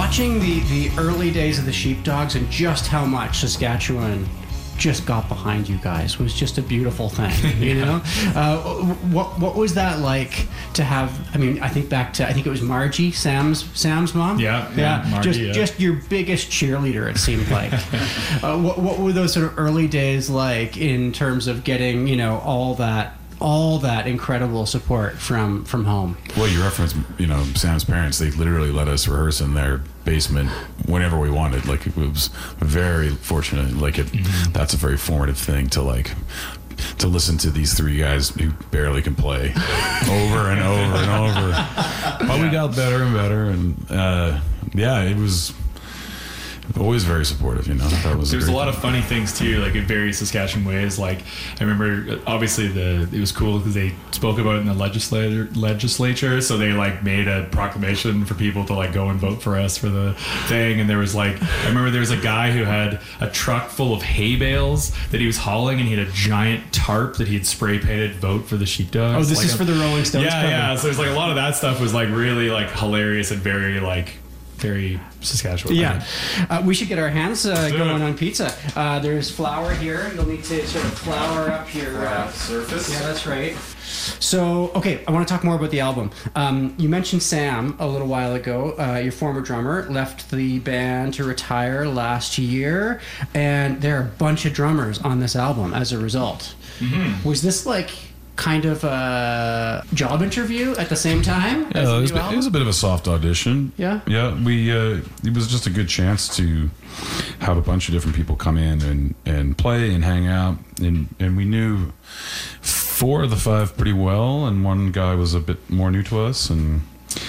watching the early days of the Sheepdogs and just how much Saskatchewan just got behind you guys was just a beautiful thing, you know? What was that like to have? I mean, I think it was Margie, Sam's mom. Yeah, Margie, just your biggest cheerleader, it seemed like. What were those sort of early days like in terms of getting, you know, all that incredible support from home? Well, you referenced, you know, Sam's parents. They literally let us rehearse in their basement whenever we wanted. Like, it was very fortunate. Like, that's a very formative thing to listen to these three guys who barely can play over and over and over. But we got better and better, and it was always very supportive, you know. There's a lot of funny things too, like in various Saskatchewan ways. Like, I remember, obviously it was cool because they spoke about it in the legislature, so they like made a proclamation for people to like go and vote for us for the thing. And there was like, I remember there was a guy who had a truck full of hay bales that he was hauling, and he had a giant tarp that he had spray painted "Vote for the Sheepdogs." Oh, this is for the Rolling Stones cover. Yeah. So there's like a lot of that stuff was like really like hilarious and very Saskatchewan. Yeah. We should get our hands going on pizza. There's flour here. You'll need to sort of flour up your surface. Yeah, that's right. So, okay, I want to talk more about the album. You mentioned Sam a little while ago. Your former drummer left the band to retire last year, and there are a bunch of drummers on this album as a result. Mm-hmm. Was this like kind of a job interview at the same time? Yeah, it was a bit of a soft audition. Yeah? Yeah, it was just a good chance to have a bunch of different people come in and play and hang out. And we knew 4 of the 5 pretty well, and one guy was a bit more new to us. And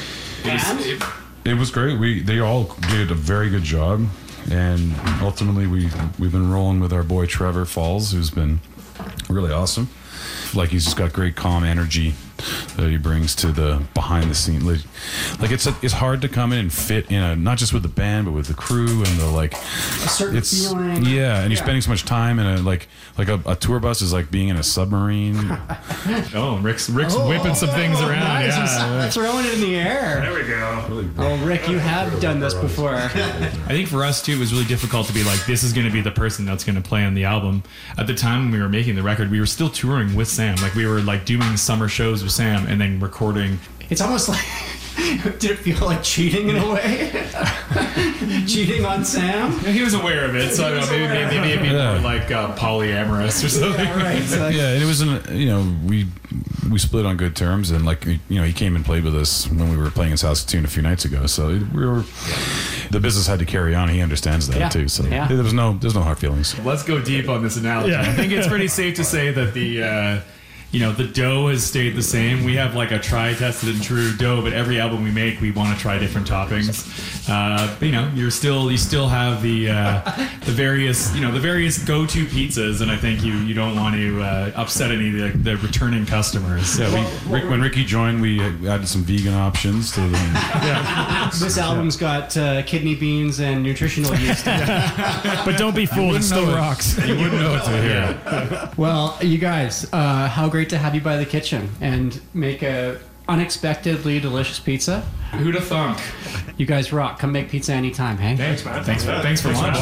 it was great. They all did a very good job. And ultimately, we've been rolling with our boy Trevor Falls, who's been really awesome. Like, he's just got great calm energy that he brings to the behind the scene. Like it's hard to come in and fit in not just with the band but with the crew and the like. A certain feeling. Yeah, and you're spending so much time in a tour bus is like being in a submarine. Rick's whipping some things around. Nice. Yeah, He's throwing it in the air. There we go. Well, Rick, you have done this before. I think for us too, it was really difficult to be like, this is going to be the person that's going to play on the album. At the time when we were making the record, we were still touring with Sam. Like, we were like doing summer shows with Sam and then recording. It's almost like, did it feel like cheating in a way? Cheating on Sam? Yeah, he was aware of it, so I don't know, maybe it'd be more like polyamorous or something. Yeah, right. So yeah, and it was we split on good terms, and like, he came and played with us when we were playing in Saskatoon a few nights ago. So the business had to carry on. He understands that too. So there's no hard feelings. Let's go deep on this analogy. I think it's pretty safe to say that the dough has stayed the same. We have like a try, tested, and true dough, but every album we make, we want to try different toppings. You still have the various go-to pizzas, and I think you don't want to upset any of the returning customers. Yeah, when Ricky joined, we added some vegan options to them. This album's got kidney beans and nutritional yeast. But don't be fooled, it still rocks. You wouldn't know it to hear. Well, you guys, how great to have you by the kitchen and make a unexpectedly delicious pizza. Who'd have thunk? You guys rock. Come make pizza anytime, hey? Thanks, man. Thanks for lunch.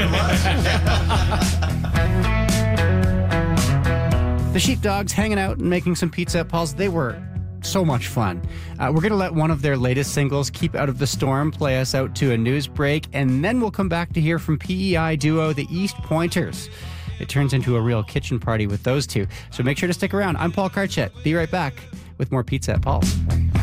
The Sheepdogs hanging out and making some pizza at Paul's. They were so much fun. We're going to let one of their latest singles, Keep Out of the Storm, play us out to a news break, and then we'll come back to hear from PEI duo The East Pointers. It turns into a real kitchen party with those two. So make sure to stick around. I'm Paul Karchet. Be right back with more Pizza at Paul's.